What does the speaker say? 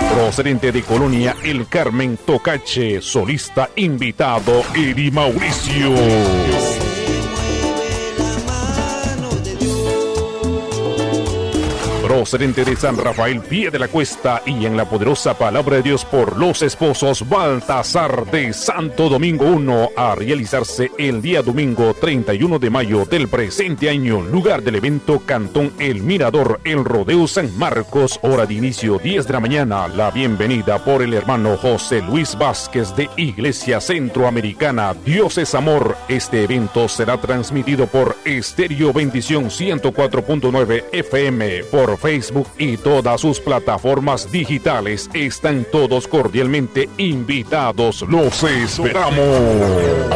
Procedente de Colonia El Carmen, Tocache, solista invitado Eddie Mauricio. Procedente de San Rafael, Pie de la Cuesta, y en la poderosa palabra de Dios por los esposos, Baltasar de Santo Domingo 1, a realizarse el día domingo 31 de mayo del presente año. Lugar del evento, Cantón El Mirador, el Rodeo San Marcos. Hora de inicio 10 de la mañana. La bienvenida por el hermano José Luis Vázquez de Iglesia Centroamericana. Dios es amor. Este evento será transmitido por Estéreo Bendición 104.9 FM, por Facebook y todas sus plataformas digitales. Están todos cordialmente invitados. Los esperamos.